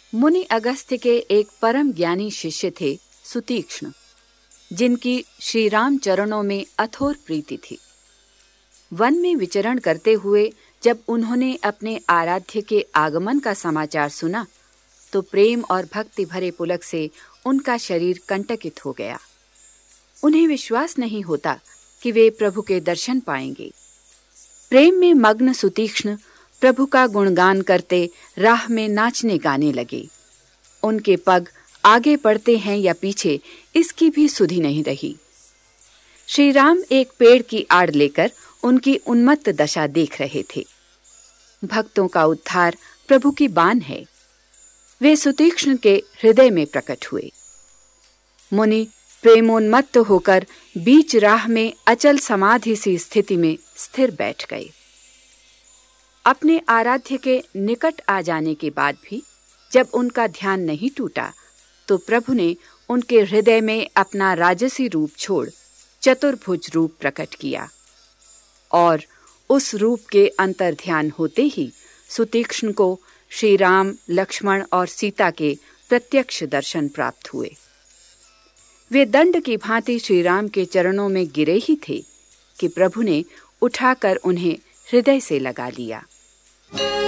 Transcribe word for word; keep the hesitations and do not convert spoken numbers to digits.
मुनि अगस्त्य के एक परम ज्ञानी शिष्य थे सुतीक्ष्ण, जिनकी श्री राम चरणों में अथोर प्रीति थी। वन में विचरण करते हुए जब उन्होंने अपने आराध्य के आगमन का समाचार सुना तो प्रेम और भक्ति भरे पुलक से उनका शरीर कंटकित हो गया। उन्हें विश्वास नहीं होता कि वे प्रभु के दर्शन पाएंगे। प्रेम में मग्न सुतीक्ष्ण प्रभु का गुणगान करते राह में नाचने गाने लगे। उनके पग आगे पड़ते हैं या पीछे, इसकी भी सुधि नहीं रही। श्री राम एक पेड़ की आड़ लेकर उनकी उन्मत्त दशा देख रहे थे। भक्तों का उद्धार प्रभु की बान है। वे सुतीक्ष्ण के हृदय में प्रकट हुए। मुनि प्रेमोन्मत्त होकर बीच राह में अचल समाधि सी स्थिति में स्थिर बैठ गए। अपने आराध्य के निकट आ जाने के बाद भी जब उनका ध्यान नहीं टूटा तो प्रभु ने उनके हृदय में अपना राजसी रूप छोड़ चतुर्भुज रूप प्रकट किया और उस रूप के अंतर ध्यान होते ही सुतीक्ष्ण को श्री राम, लक्ष्मण और सीता के प्रत्यक्ष दर्शन प्राप्त हुए। वे दंड की भांति श्री राम के चरणों में गिरे ही थे कि प्रभु ने उठाकर उन्हें हृदय से लगा लिया।